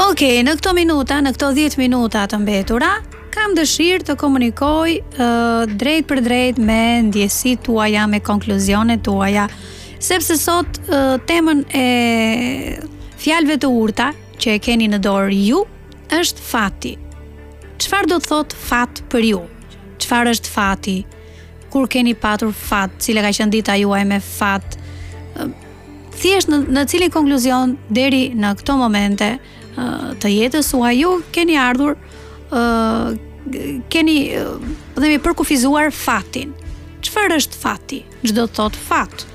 Okej, në këto 10 minuta të mbetura, kam dëshirë të komunikoj drejt për drejt me ndjesitë tuaja, me konkluzionet tuaja, sepse sot temën e fjalëve të urta që e keni në dorë ju është fati. Çfarë do të thotë fat për ju? Çfarë është fati? Kur keni patur fat, cila ka qenë dita juaj me fat? Thjesht në cilin konkluzion deri në këto momente të jetës suaj ju keni ardhur, keni përkufizuar fatin. Çfarë është fati? Ç'do të thotë fat?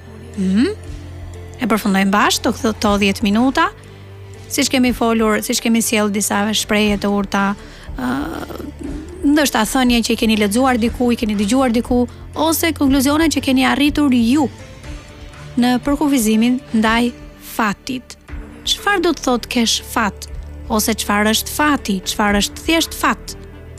E përfundojmë bashkë këto 10 minuta, siç kemi folur, siç kemi sjellë disa shprehje të urta, ndoshta thënie që i keni lexuar diku, i keni dëgjuar diku, ose konkluzione që keni arritur ju në përkufizimin ndaj fatit. Çfarë do të thotë kesh fat? Ose çfarë është fati? Çfarë është thjesht fat?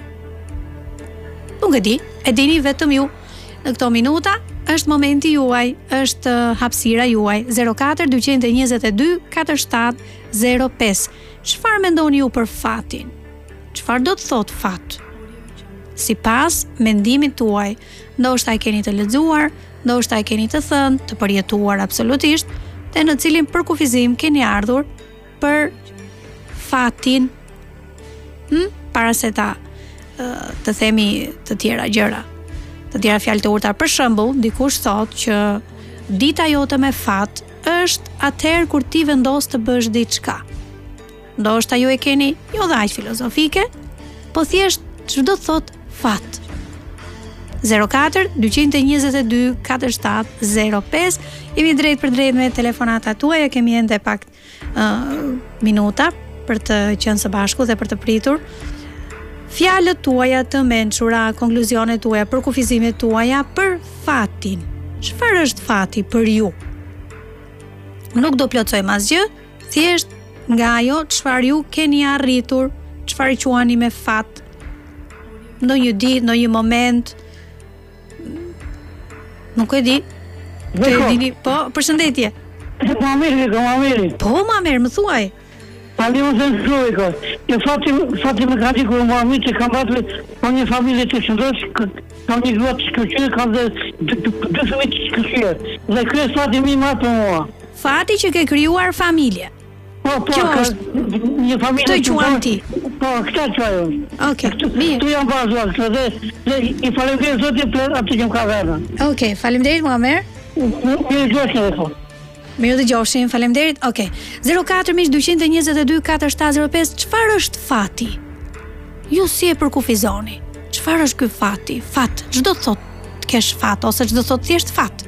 Nuk e di, e dini vetëm ju. Në këto minuta është momenti juaj, është hapësira juaj. 04 222 4705. Çfarë mendoni ju për fatin? Çfarë do të thotë fat? Sipas mendimit tuaj, ndoshta e keni të lexuar, ndoshta e keni të thënë, të përjetuar absolutisht, dhe në cilin përkufizim keni ardhur për fatin, para se të themi të tjera gjëra, të tjera fjalë të urta. Për shembull, dikush thotë që dita jote me fat është atëherë kur ti vendos të bësh diçka. Ndoshta ju e keni jo dhe aq filozofike, po thjesht ç'do të thotë fat. 04 222 4705. Jemi drejt për drejt me telefonatat tuaja, kemi ende pak minuta për të qenë së bashku dhe për të pritur fjalët tuaja të mençura, konkluzionet tuaja, përkufizimet tuaja për fatin. Çfarë është fati për ju? Nuk do plotsojmë asgjë, thjesht nga ajo çfarë ju keni arritur, çfarë quani me fat, ndonjë ditë, ndonjë moment. Nuk e di. Të e dini, po, përshëndetje. Mamiri. Po, Mamer, më thuaj. Pali më thënë shkruaj ko. Fati më ka di kur Mamiri që kam batu po një familje të shëndosh, kam një grua të shkëqyre, kam dhe 2 fëmijë të shkëqyre. Dhe kjo është fati mi ma për mua. Fati që ke krijuar familje. Po, kjo është një familje të quan ti. Po, këta quaj unë. Okej, mirë. Tu jam bazuar këtë dhe i falemderit zotit për atë që më ka vërën. Okej, faleminderit Mamer. Mirë dëgjofshin dhe thonë. Mirë dëgjofshin, faleminderit. Okej. 04 222 4705. Çfarë është fati? Ju si e përkufizoni? Çfarë është ky fati? Fat, ç'do të thotë të kesh fat ose ç'do të thotë thjesht fat?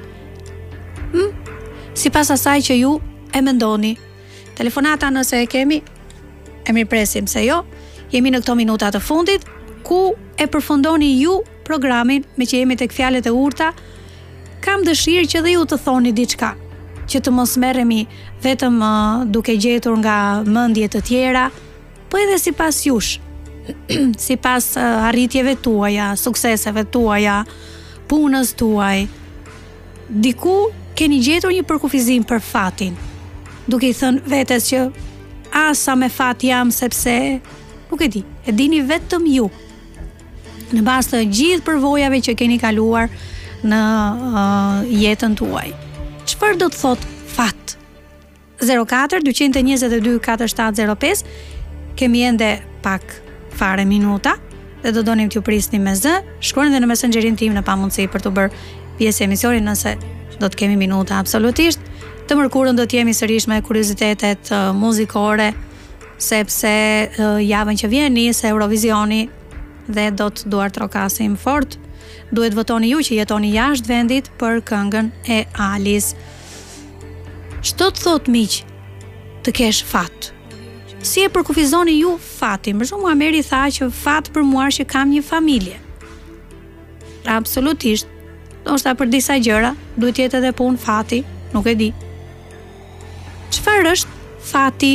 Sipas asaj që ju e mendoni. Telefonata nëse e kemi, e mirëpresim, se jo, jemi në këto minuta të fundit, ku e përfundoni ju programin, me që jemi tek fjalët e urta. Kam dëshirë që dhe ju të thoni diçka, që të mos merremi vetëm duke gjetur nga mendje të tjera, po edhe sipas jush, sipas arritjeve tuaja, sukseseve tuaja, punës tuaj. Diku keni gjetur një përkufizim për fatin, duke i thënë vetes që sa me fat jam, sepse nuk e di, e dini vetëm ju, në bazë të gjithë përvojave që keni kaluar në jetën tuaj. Çfarë do të thotë fat? 04 222 4705. Kemi ende pak fare minuta dhe do donim t'ju prisnim me zë. Shkruani edhe në messengerin tim në pamundësi për të bërë pjesë e emisionit nëse do të kemi minuta absolutisht. Të mërkurën do t'jemi sërish me kuriozitetet muzikore, sepse javën që vjen nis Eurovisioni dhe do të duart trokasim fort. Duhet votoni ju që jetoni jashtë vendit për këngën e Alis. Ç'do të thotë miq të kesh fat? Si e përkufizoni ju fatin? Për shembull, Ameri tha që fat për mua që kam një familje. Absolutisht. Ndoshta për disa gjëra duhet jetë edhe punë fati, nuk e di. Çfarë është fati?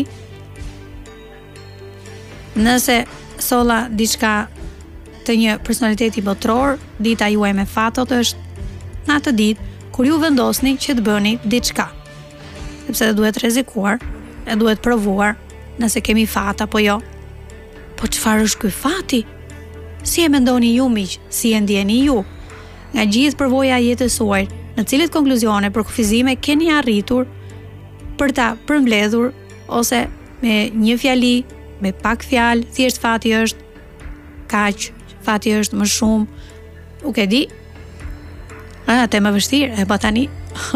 Nëse solla diçka të një personaliteti botror, dita juaj me fatot është në atë ditë kur ju vendosni që të bëni diçka. Sepse duhet rrezikuar, e duhet provuar, nëse kemi fat apo jo. Po çfarë është ky fati? Si e mendoni ju miq? Si e ndjeni ju? Nga gjithë përvoja e jetës suaj, në cilët konkluzione për kufizime keni arritur për ta përmbledhur ose me një fjali, me pak fjalë, thjesht fati është kaq, fati është më shumë, nuk e di. Te më vështirë, e pa tani.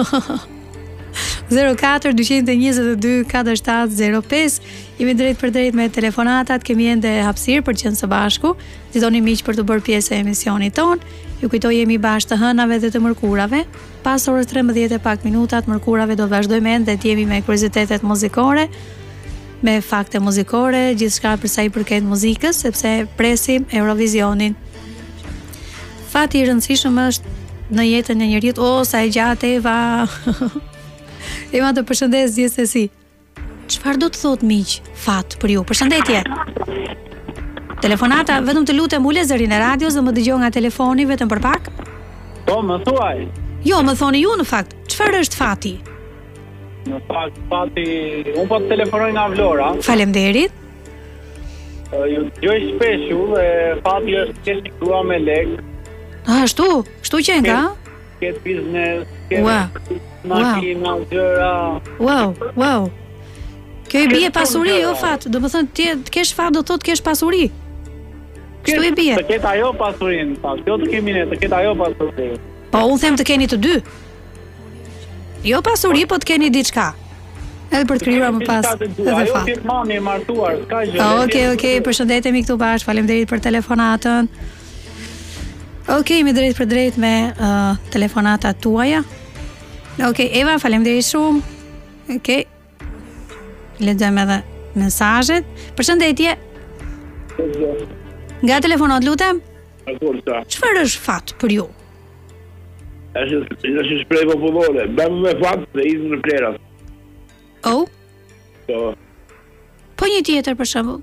04-222-4705 Jemi drejt për drejt me telefonatat. Kemi ende hapësirë për qenë së bashku. Fitoni miq për të bërë pjesë e emisionit ton. Ju kujtoj jemi bashkë të hënave dhe të mërkurave. Pas orës 13 e pak minutat, mërkurave do të vazhdojmë ende dhe jemi me kuriozitetet muzikore, me fakte muzikore, gjithçka për sa i përket muzikës, sepse presim Eurovisionin. Fati i rëndësishëm është në jetën e njeriut. Sa e gjatë Eva. Ema të përshëndes gjithsesi. Çfarë do të thot miq fat për ju? Përshëndetje. Telefonata, vetëm të lutem ule zërin e radios dhe më dëgjoj nga telefoni vetëm për pak. Po, më thuaj. Jo, më thoni ju në fakt. Çfarë është fati? Në fakt, fati, unë po të telefonoj nga Vlora. Faleminderit. Ju dëgjoj shpeshu dhe fati është kesh grua me lek. Ashtu që nga? Ket biznes, makina, gjëra. Wow. Kjo i bie pasuri, jo fat. Do të thënë ti të kesh fat do thotë kesh pasuri. Kështu i bie. Të ketë ajo pasurinë, fakt. Jo të kemi ne, të ketë ajo pasurinë. Po unë them të keni të dy. Jo pasuri, po të keni diçka. Edhe për të krijuar më pas edhe fat. Ajo firmani e martuar, s'ka gjë. Okej, përshëndetemi këtu bashkë. Faleminderit për telefonatën. Okej, me drejt për drejt me telefonatat tuaja. Okej, Eva, faleminderit shumë. Okej. Lexojmë edhe mesazhet. Përshëndetje. Nga telefonat lutem. Çfarë është fat për ju? Është shpreh popullore, bëmë me fat dhe izin në plerat. Po një tjetër për shembull.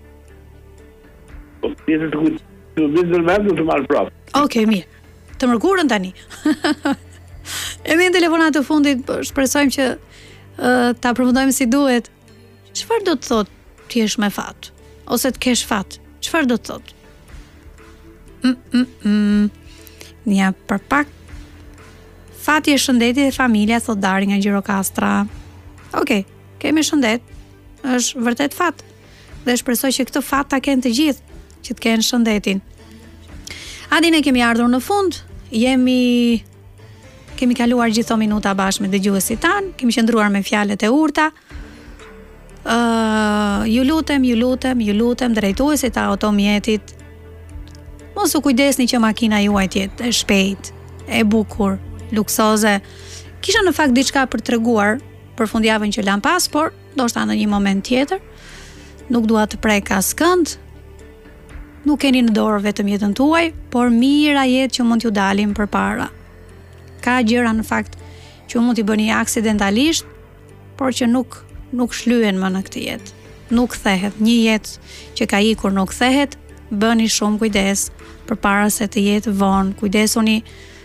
Po tjetër të vizë mend të marr prap. Okej, mirë. Të mërkurën tani. E me në telefonat të fundit, shpresojmë që ta përfundojmë si duhet. Çfarë do të thotë ti jesh me fat? Ose të kesh fat? Çfarë do të thotë? Nja për pak. Fati është shëndeti dhe familja, thot Dari nga Gjirokastra. Okej, kemi shëndet. Është vërtet fat. Dhe shpresoj që këtë fat ta kenë të gjithë, që të kenë shëndetin. Adi ne kemi ardhur në fund. Kemi kaluar gjithë minuta bashkë me dëgjuesit tan, kemi qëndruar me fjalët e urta. Ju lutem drejtuesit e automjetit, mos u kujdesni që makina juaj të jetë e shpejt, e bukur, luksoze. Kisha në fakt diçka për treguar për fundjavën që lan pas, por ndoshta në një moment tjetër. Nuk dua të prek askënd. Nuk keni në dorë vetëm jetën tuaj, por mira jetë që mund t'ju dalim përpara. Ka gjëra në fakt që mund t'i bëni aksidentalisht, por që nuk shlyen më në këtë jetë. Nuk kthehet. Një jetë që ka ikur nuk kthehet. Bëni shumë kujdes përpara se të jetë vonë. Kujdesuni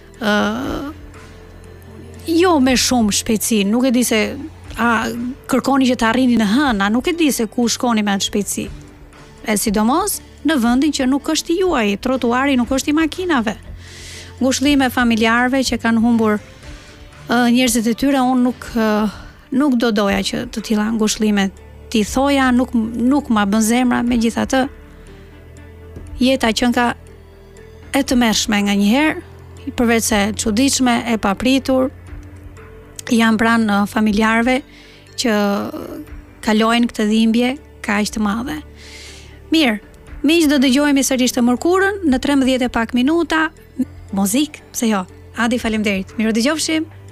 jo me shumë shpejtësi. Nuk e di se kërkoni që të arrini në hëna, nuk e di se ku shkoni me atë shpejtësi. E sidomos në vendin që nuk është i juaj, trotuari nuk është i makinave. Ngushëllime familjarëve që kanë humbur njerëzit e tyre, unë nuk do doja që të tilla ngushëllime ti thoja, nuk ma bën zemra, megjithatë jeta që ka e tmerrshme nganjëherë, përveç se çuditshme, e papritur, janë pranë familjarëve që kalojnë këtë dhimbje kaq të madhe. Mirë, miq, do dëgjohemi sërish të mërkurën në 13 e pak minuta. Muzik, pse jo? Adi, faleminderit. Mirë dëgjofshim.